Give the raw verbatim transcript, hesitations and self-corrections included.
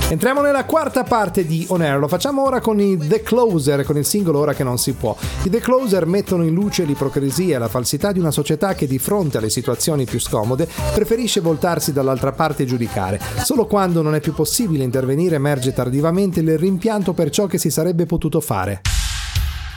Entriamo nella quarta parte di On Air, lo facciamo ora con i The Closer, con il singolo Ora che non si può. I The Closer mettono in luce l'ipocrisia e la falsità di una società che di fronte alle situazioni più scomode preferisce voltarsi dall'altra parte e giudicare. Solo quando non è più possibile intervenire emerge tardivamente il rimpianto per ciò che si sarebbe potuto fare.